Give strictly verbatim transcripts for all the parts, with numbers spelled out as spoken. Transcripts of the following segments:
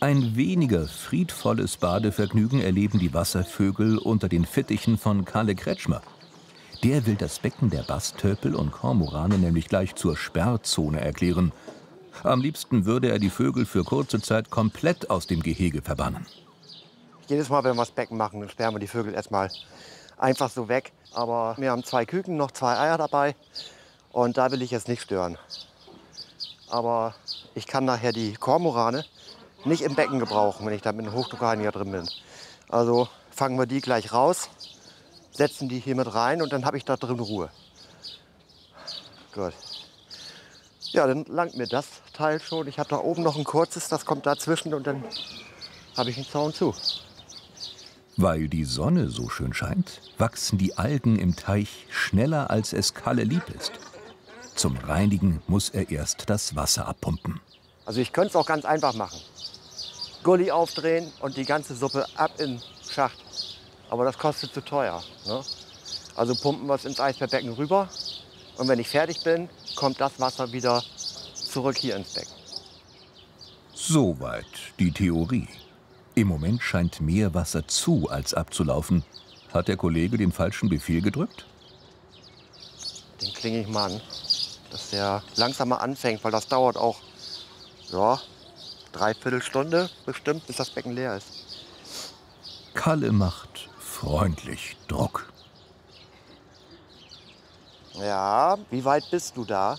Ein weniger friedvolles Badevergnügen erleben die Wasservögel unter den Fittichen von Kalle Kretschmer. Der will das Becken der Bastölpel und Kormorane nämlich gleich zur Sperrzone erklären. Am liebsten würde er die Vögel für kurze Zeit komplett aus dem Gehege verbannen. Jedes Mal, wenn wir das Becken machen, dann sperren wir die Vögel erstmal einfach so weg. Aber wir haben zwei Küken, noch zwei Eier dabei. Und da will ich jetzt nicht stören. Aber ich kann nachher die Kormorane nicht im Becken gebrauchen, wenn ich da mit einem Hochdruckreiniger drin bin. Also fangen wir die gleich raus, setzen die hier mit rein und dann habe ich da drin Ruhe. Gut. Ja, dann langt mir das Teil schon. Ich habe da oben noch ein kurzes, das kommt dazwischen und dann habe ich einen Zaun zu. Weil die Sonne so schön scheint, wachsen die Algen im Teich schneller, als es Kalle lieb ist. Zum Reinigen muss er erst das Wasser abpumpen. Also ich könnte es auch ganz einfach machen. Gully aufdrehen und die ganze Suppe ab in den Schacht. Aber das kostet zu teuer. Ne? Also pumpen wir es ins Eisbärbecken rüber. Und wenn ich fertig bin, kommt das Wasser wieder zurück hier ins Becken. Soweit die Theorie. Im Moment scheint mehr Wasser zu als abzulaufen. Hat der Kollege den falschen Befehl gedrückt? Den klinge ich mal an, dass der langsamer anfängt, weil das dauert auch, ja, dreiviertel Stunde bestimmt, bis das Becken leer ist. Kalle macht freundlich Druck. Ja, wie weit bist du da?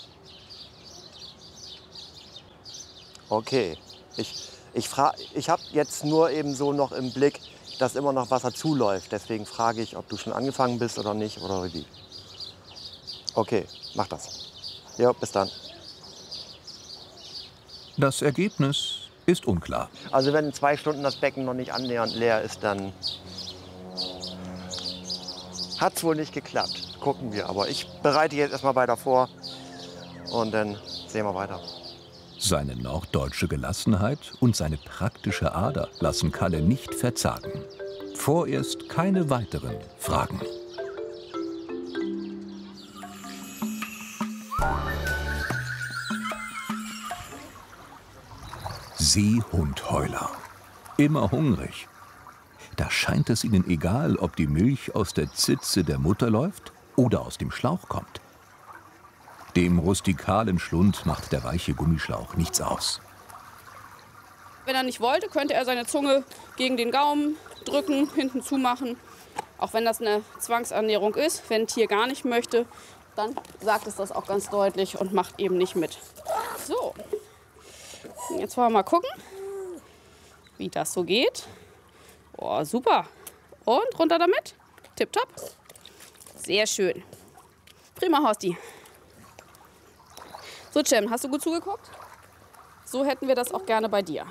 Okay, ich, ich, ich habe jetzt nur eben so noch im Blick, dass immer noch Wasser zuläuft. Deswegen frage ich, ob du schon angefangen bist oder nicht oder wie. Okay, mach das. Ja, bis dann. Das Ergebnis ist unklar. Also wenn in zwei Stunden das Becken noch nicht annähernd leer ist, dann hat es wohl nicht geklappt. Gucken wir. Aber ich bereite jetzt erstmal weiter vor und dann sehen wir weiter. Seine norddeutsche Gelassenheit und seine praktische Ader lassen Kalle nicht verzagen. Vorerst keine weiteren Fragen. Seehundheuler. Immer hungrig. Da scheint es ihnen egal, ob die Milch aus der Zitze der Mutter läuft oder aus dem Schlauch kommt. Dem rustikalen Schlund macht der weiche Gummischlauch nichts aus. Wenn er nicht wollte, könnte er seine Zunge gegen den Gaumen drücken, hinten zumachen. Auch wenn das eine Zwangsernährung ist. Wenn ein Tier gar nicht möchte, dann sagt es das auch ganz deutlich und macht eben nicht mit. So, jetzt wollen wir mal gucken, wie das so geht. Oh, super. Und runter damit. Tipptopp. Sehr schön. Prima, Horsti. So, Cem, hast du gut zugeguckt? So hätten wir das auch gerne bei dir.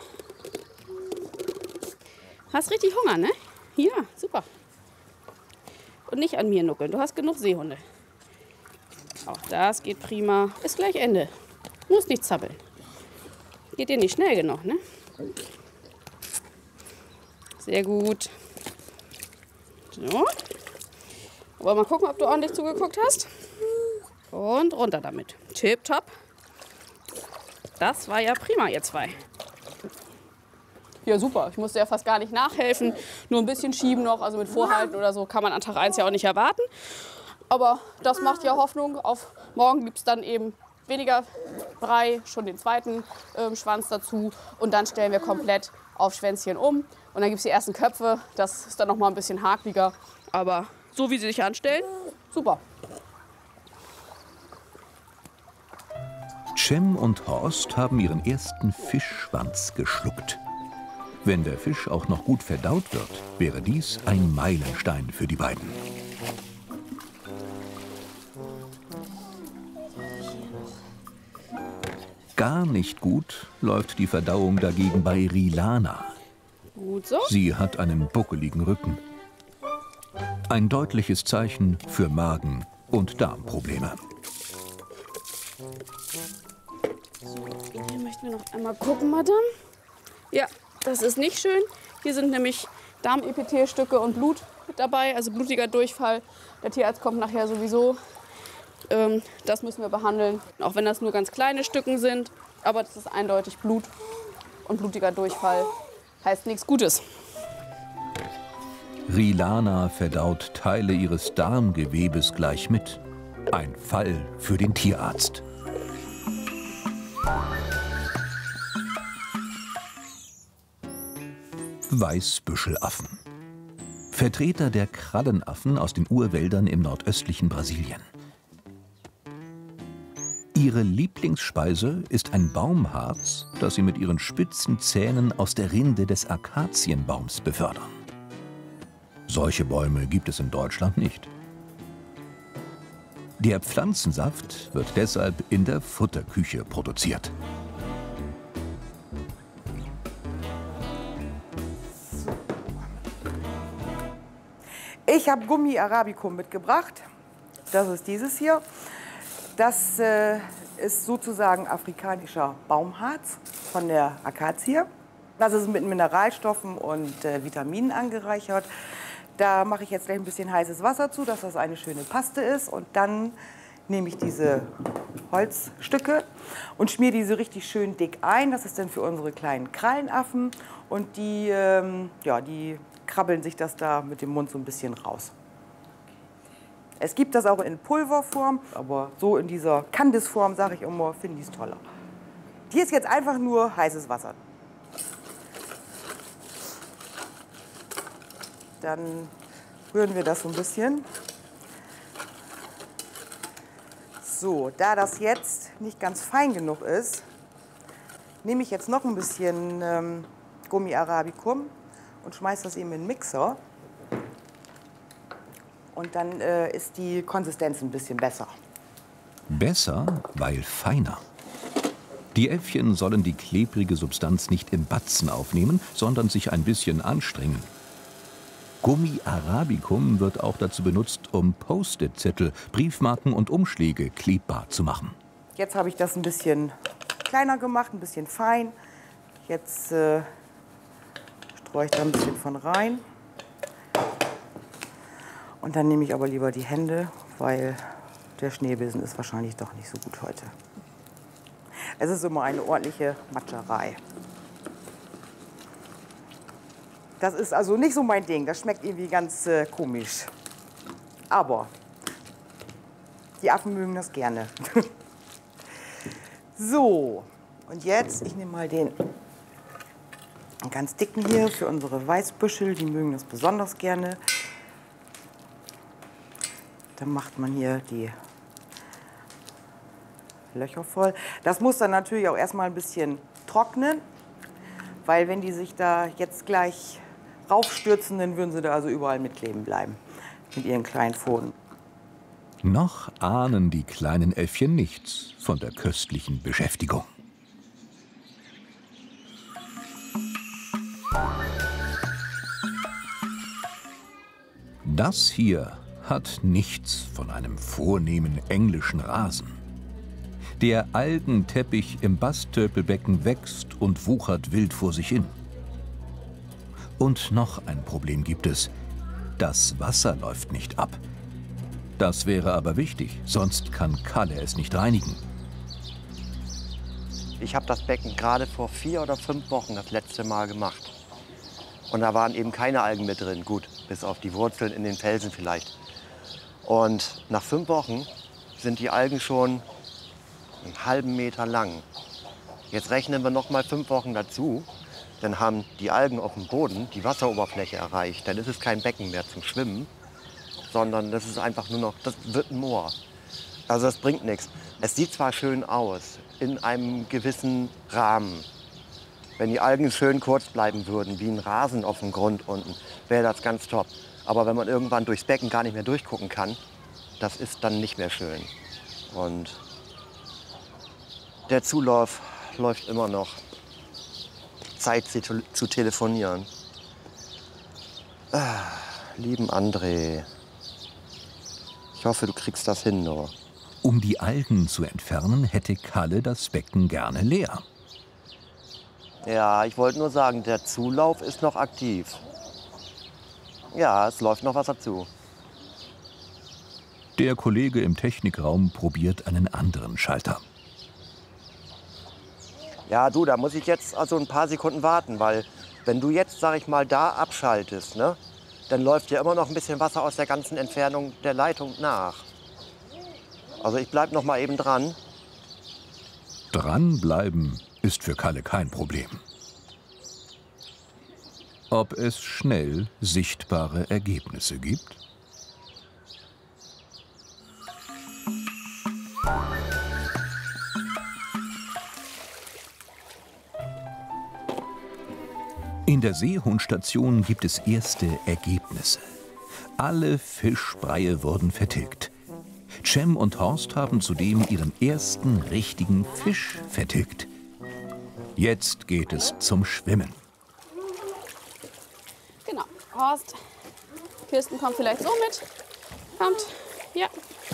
Hast richtig Hunger, ne? Ja, super. Und nicht an mir nuckeln, du hast genug Seehunde. Auch das geht prima. Ist gleich Ende. Muss nicht zappeln. Geht dir nicht schnell genug, ne? Sehr gut. So. Wollen wir mal gucken, ob du ordentlich zugeguckt hast? Und runter damit. Tipptopp. Das war ja prima, ihr zwei. Ja, super. Ich musste ja fast gar nicht nachhelfen. Nur ein bisschen schieben noch, also mit Vorhalten oder so kann man an Tag eins ja auch nicht erwarten. Aber das macht ja Hoffnung. Auf morgen gibt es dann eben weniger Brei, schon den zweiten äh, Schwanz dazu. Und dann stellen wir komplett auf Schwänzchen um. Und dann gibt es die ersten Köpfe. Das ist dann noch mal ein bisschen hakliger. Aber so wie sie sich anstellen, super. Cem und Horst haben ihren ersten Fischschwanz geschluckt. Wenn der Fisch auch noch gut verdaut wird, wäre dies ein Meilenstein für die beiden. Gar nicht gut läuft die Verdauung dagegen bei Rilana. Gut so. Sie hat einen buckeligen Rücken. Ein deutliches Zeichen für Magen- und Darmprobleme. So, hier möchten wir noch einmal gucken, Madame. Ja, das ist nicht schön. Hier sind nämlich Darmepithelstücke und Blut mit dabei, also blutiger Durchfall. Der Tierarzt kommt nachher sowieso. Ähm, das müssen wir behandeln, auch wenn das nur ganz kleine Stücken sind. Aber das ist eindeutig Blut und blutiger Durchfall. heißt nichts Gutes. Rilana verdaut Teile ihres Darmgewebes gleich mit. Ein Fall für den Tierarzt. Weißbüschelaffen. Vertreter der Krallenaffen aus den Urwäldern im nordöstlichen Brasilien. Ihre Lieblingsspeise ist ein Baumharz, das sie mit ihren spitzen Zähnen aus der Rinde des Akazienbaums befördern. Solche Bäume gibt es in Deutschland nicht. Der Pflanzensaft wird deshalb in der Futterküche produziert. Ich habe Gummi Arabicum mitgebracht. Das ist dieses hier. Das äh, ist sozusagen afrikanischer Baumharz von der Akazie. Das ist mit Mineralstoffen und äh, Vitaminen angereichert. Da mache ich jetzt gleich ein bisschen heißes Wasser zu, dass das eine schöne Paste ist. Und dann nehme ich diese Holzstücke und schmiere diese richtig schön dick ein. Das ist dann für unsere kleinen Krallenaffen. Und die, ähm, ja, die krabbeln sich das da mit dem Mund so ein bisschen raus. Es gibt das auch in Pulverform, aber so in dieser Kandisform, sage ich immer, finde ich es toller. Hier ist jetzt einfach nur heißes Wasser. Dann rühren wir das so ein bisschen. So, da das jetzt nicht ganz fein genug ist, nehme ich jetzt noch ein bisschen ähm, Gummi Arabicum und schmeiße das eben in den Mixer. Und dann äh, ist die Konsistenz ein bisschen besser. Besser, weil feiner. Die Äffchen sollen die klebrige Substanz nicht im Batzen aufnehmen, sondern sich ein bisschen anstrengen. Gummi Arabicum wird auch dazu benutzt, um Post-it-Zettel, Briefmarken und Umschläge klebbar zu machen. Jetzt habe ich das ein bisschen kleiner gemacht, ein bisschen fein. Jetzt äh, streue ich da ein bisschen von rein. Und dann nehme ich aber lieber die Hände, weil der Schneebesen ist wahrscheinlich doch nicht so gut heute. Es ist immer eine ordentliche Matscherei. Das ist also nicht so mein Ding. Das schmeckt irgendwie ganz äh, komisch. Aber die Affen mögen das gerne. So, und jetzt, ich nehme mal den ganz dicken hier für unsere Weißbüschel. Die mögen das besonders gerne. Dann macht man hier die Löcher voll. Das muss dann natürlich auch erstmal ein bisschen trocknen, weil wenn die sich da jetzt gleich raufstürzen, dann würden sie da also überall mitkleben bleiben mit ihren kleinen Pfoten. Noch ahnen die kleinen Äffchen nichts von der köstlichen Beschäftigung. Das hier hat nichts von einem vornehmen englischen Rasen. Der Algenteppich im Bastörpelbecken wächst und wuchert wild vor sich hin. Und noch ein Problem gibt es. Das Wasser läuft nicht ab. Das wäre aber wichtig, sonst kann Kalle es nicht reinigen. Ich habe das Becken gerade vor vier oder fünf Wochen das letzte Mal gemacht. Und da waren eben keine Algen mit drin, gut, bis auf die Wurzeln in den Felsen vielleicht. Und nach fünf Wochen sind die Algen schon einen halben Meter lang. Jetzt rechnen wir noch mal fünf Wochen dazu. Dann haben die Algen auf dem Boden die Wasseroberfläche erreicht. Dann ist es kein Becken mehr zum Schwimmen, sondern das ist einfach nur noch, das wird ein Moor. Also das bringt nichts. Es sieht zwar schön aus, in einem gewissen Rahmen. Wenn die Algen schön kurz bleiben würden, wie ein Rasen auf dem Grund unten, wäre das ganz top. Aber wenn man irgendwann durchs Becken gar nicht mehr durchgucken kann, das ist dann nicht mehr schön. Und der Zulauf läuft immer noch. Zeit zu, zu telefonieren. Ah, lieben André, ich hoffe, du kriegst das hin, nur. Um die Algen zu entfernen, hätte Kalle das Becken gerne leer. Ja, ich wollte nur sagen, der Zulauf ist noch aktiv. Ja, es läuft noch was dazu. Der Kollege im Technikraum probiert einen anderen Schalter. Ja, du, da muss ich jetzt also ein paar Sekunden warten, weil wenn du jetzt, sag ich mal, da abschaltest, ne, dann läuft ja immer noch ein bisschen Wasser aus der ganzen Entfernung der Leitung nach. Also ich bleib noch mal eben dran. Dranbleiben ist für Kalle kein Problem. Ob es schnell sichtbare Ergebnisse gibt? In der Seehundstation gibt es erste Ergebnisse. Alle Fischbreie wurden vertilgt. Cem und Horst haben zudem ihren ersten richtigen Fisch vertilgt. Jetzt geht es zum Schwimmen. Genau, Horst, Kirsten kommt vielleicht so mit. Kommt, ja.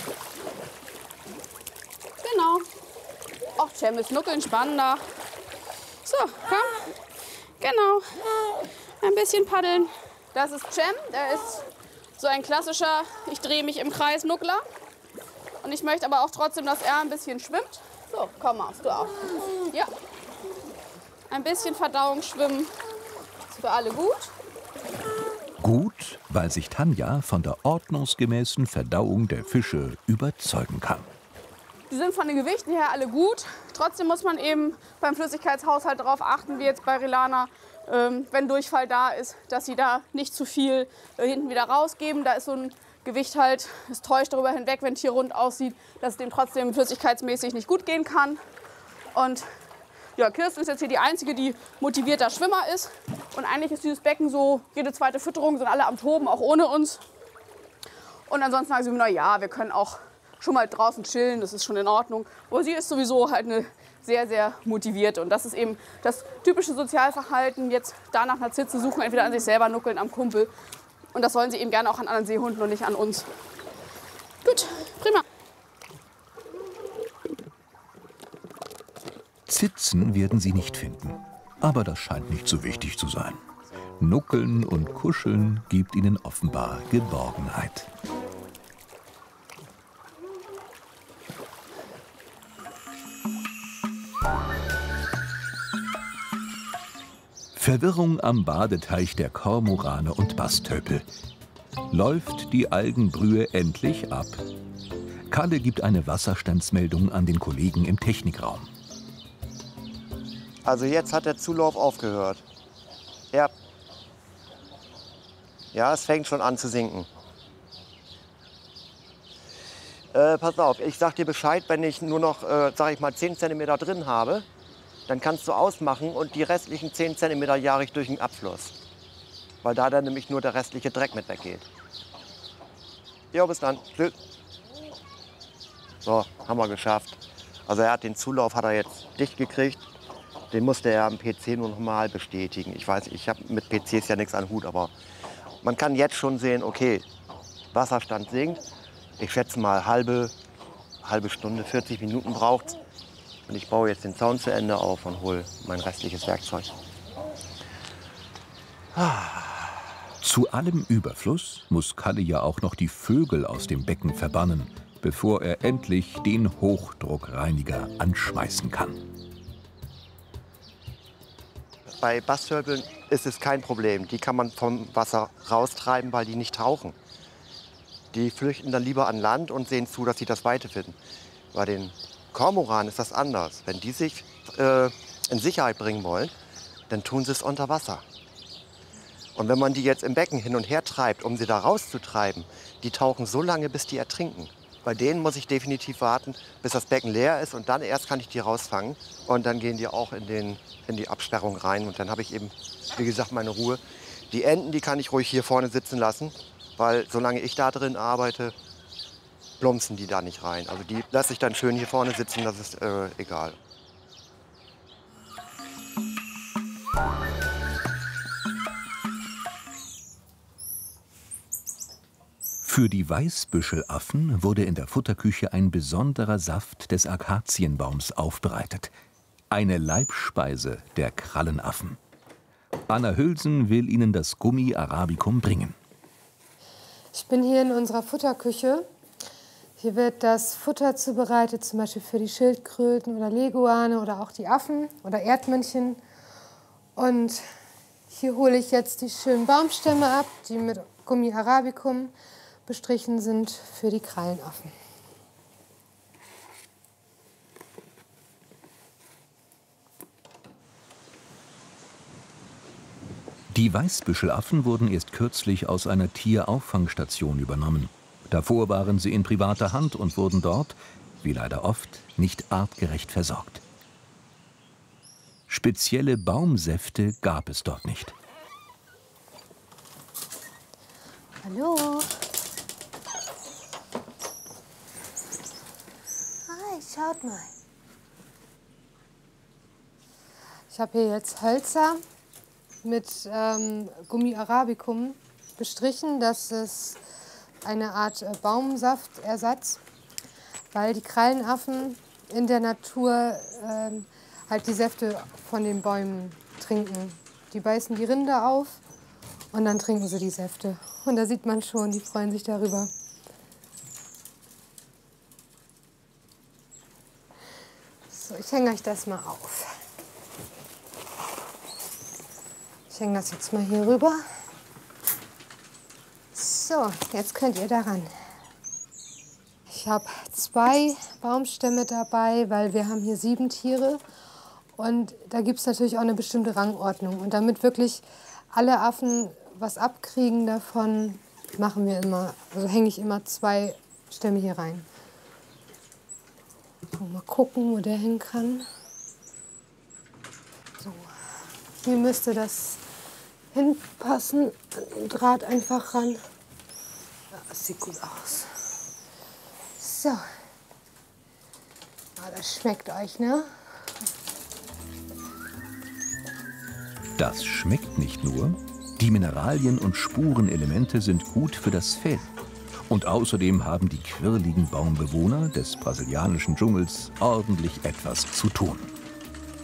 Genau. Och, Cem ist nuckeln spannender. So, komm. Genau. Ein bisschen paddeln. Das ist Cem, der ist so ein klassischer, ich drehe mich im Kreis Nuckler. Und ich möchte aber auch trotzdem, dass er ein bisschen schwimmt. So, komm mal, du auch. Ja. Ein bisschen Verdauung schwimmen. Ist für alle gut. Gut, weil sich Tanja von der ordnungsgemäßen Verdauung der Fische überzeugen kann. Die sind von den Gewichten her alle gut. Trotzdem muss man eben beim Flüssigkeitshaushalt darauf achten, wie jetzt bei Rilana, ähm, wenn Durchfall da ist, dass sie da nicht zu viel äh, hinten wieder rausgeben. Da ist so ein Gewicht halt, es täuscht darüber hinweg, wenn ein Tier rund aussieht, dass es dem trotzdem flüssigkeitsmäßig nicht gut gehen kann. Und ja, Kirsten ist jetzt hier die Einzige, die motivierter Schwimmer ist. Und eigentlich ist dieses Becken so, jede zweite Fütterung sind alle am Toben, auch ohne uns. Und ansonsten sagen sie mir, na ja, wir können auch schon mal draußen chillen, das ist schon in Ordnung. Aber sie ist sowieso halt eine sehr, sehr motivierte. Und das ist eben das typische Sozialverhalten, jetzt da nach einer Zitze suchen, entweder an sich selber nuckeln, am Kumpel. Und das wollen sie eben gerne auch an anderen Seehunden und nicht an uns. Gut, prima. Zitzen werden sie nicht finden. Aber das scheint nicht so wichtig zu sein. Nuckeln und Kuscheln gibt ihnen offenbar Geborgenheit. Verwirrung am Badeteich der Kormorane und Basstölpel. Läuft die Algenbrühe endlich ab? Kalle gibt eine Wasserstandsmeldung an den Kollegen im Technikraum. Also jetzt hat der Zulauf aufgehört. Ja. Ja, es fängt schon an zu sinken. Äh, pass auf, ich sag dir Bescheid, wenn ich nur noch, äh, sag ich mal, zehn Zentimeter drin habe, dann kannst du ausmachen und die restlichen zehn Zentimeter jage ich durch den Abfluss. Weil da dann nämlich nur der restliche Dreck mit weggeht. Jo, bis dann. Tschüss. So, haben wir geschafft. Also er hat den Zulauf hat er jetzt dicht gekriegt. Den musste er am P C nur noch mal bestätigen. Ich weiß, ich habe mit P Cs ja nichts an Hut, aber man kann jetzt schon sehen, okay, Wasserstand sinkt. Ich schätze mal halbe, halbe Stunde, vierzig Minuten braucht's. Und ich baue jetzt den Zaun zu Ende auf und hole mein restliches Werkzeug. Zu allem Überfluss muss Kalle ja auch noch die Vögel aus dem Becken verbannen, bevor er endlich den Hochdruckreiniger anschmeißen kann. Bei Basstölpeln ist es kein Problem. Die kann man vom Wasser raustreiben, weil die nicht tauchen. Die flüchten dann lieber an Land und sehen zu, dass sie das Weite finden. Bei den Kormoranen ist das anders. Wenn die sich äh, in Sicherheit bringen wollen, dann tun sie es unter Wasser. Und wenn man die jetzt im Becken hin und her treibt, um sie da rauszutreiben, die tauchen so lange, bis die ertrinken. Bei denen muss ich definitiv warten, bis das Becken leer ist und dann erst kann ich die rausfangen. Und dann gehen die auch in, den, in die Absperrung rein und dann habe ich eben, wie gesagt, meine Ruhe. Die Enten, die kann ich ruhig hier vorne sitzen lassen, weil solange ich da drin arbeite, plumpsen die da nicht rein. Also die lasse ich dann schön hier vorne sitzen, das ist äh, egal. Für die Weißbüschelaffen wurde in der Futterküche ein besonderer Saft des Akazienbaums aufbereitet. Eine Leibspeise der Krallenaffen. Anna Hülsen will ihnen das Gummi Arabicum bringen. Ich bin hier in unserer Futterküche. Hier wird das Futter zubereitet, zum Beispiel für die Schildkröten oder Leguane oder auch die Affen oder Erdmännchen. Und hier hole ich jetzt die schönen Baumstämme ab, die mit Gummi arabicum bestrichen sind für die Krallenaffen. Die Weißbüschelaffen wurden erst kürzlich aus einer Tierauffangstation übernommen. Davor waren sie in privater Hand und wurden dort, wie leider oft, nicht artgerecht versorgt. Spezielle Baumsäfte gab es dort nicht. Hallo. Hi, schaut mal. Ich habe hier jetzt Hölzer mit ähm, Gummi arabicum bestrichen. Das ist eine Art äh, Baumsaftersatz, weil die Krallenaffen in der Natur äh, halt die Säfte von den Bäumen trinken. Die beißen die Rinde auf und dann trinken sie die Säfte. Und da sieht man schon, die freuen sich darüber. So, ich hänge euch das mal auf. Ich hänge das jetzt mal hier rüber. So, jetzt könnt ihr daran. Ich habe zwei Baumstämme dabei, weil wir haben hier sieben Tiere. Und da gibt es natürlich auch eine bestimmte Rangordnung. Und damit wirklich alle Affen was abkriegen davon, machen wir immer, also hänge ich immer zwei Stämme hier rein. So, mal gucken, wo der hin kann. So, hier müsste das hinpassen, an den Draht einfach ran. Ja, das sieht gut aus. So. Ah, das schmeckt euch, ne? Das schmeckt nicht nur, die Mineralien und Spurenelemente sind gut für das Fell. Und außerdem haben die quirligen Baumbewohner des brasilianischen Dschungels ordentlich etwas zu tun.